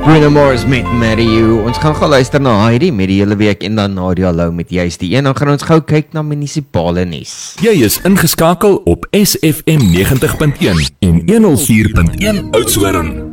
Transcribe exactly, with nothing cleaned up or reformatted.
Bruno Mars met Marry You. Ons gaan gou luister na Heidi met die hele week en dan Nadia Lou met Juist die een. Dan gaan ons gou kyk na munisipale nuus. Jy is ingeskakel op S F M negentig punt een en honderd vier punt een Oudtshoorn.